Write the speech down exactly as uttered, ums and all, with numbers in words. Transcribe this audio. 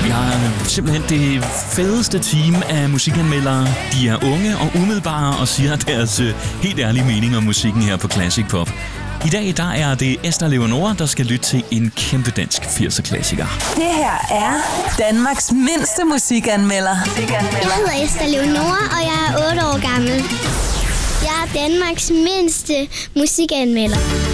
Vi har simpelthen det fedeste team af musikanmeldere. De er unge og umiddelbare og siger deres øh, helt ærlige mening om musikken her på Classic Pop. I dag der er det Esther Leonora, der skal lytte til en kæmpe dansk firser-klassiker. Det her er Danmarks mindste musikanmelder. Jeg hedder Esther Leonora, og jeg er otte år gammel. Jeg er Danmarks mindste musikanmelder.